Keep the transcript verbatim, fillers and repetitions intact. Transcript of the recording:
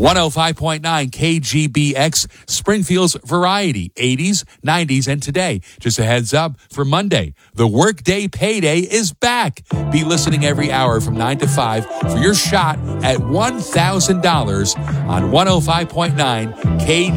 one oh five point nine K G B X, Springfield's Variety, eighties, nineties, and today. Just a heads up for Monday, the Workday Payday is back. Be listening every hour from nine to five for your shot at one thousand dollars on one oh five point nine K